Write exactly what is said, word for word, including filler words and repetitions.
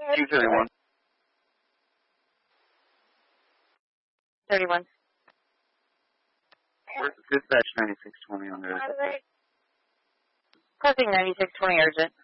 Two thirty-one. thirty-one. Dispatch ninety-six twenty on there. Crossing ninety-six twenty urgent.